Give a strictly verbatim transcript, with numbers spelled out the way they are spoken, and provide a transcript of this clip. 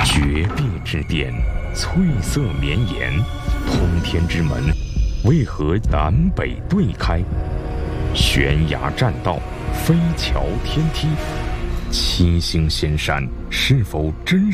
绝壁之巅，翠色绵延，通天之门为何南北对开？悬崖栈道，飞桥天梯，七星仙山是否真